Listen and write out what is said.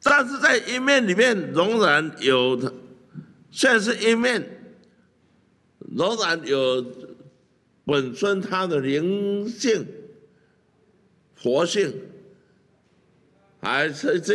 但是在一面里面仍然有，虽然是一面，仍然有本身它的灵性、活性，还是这。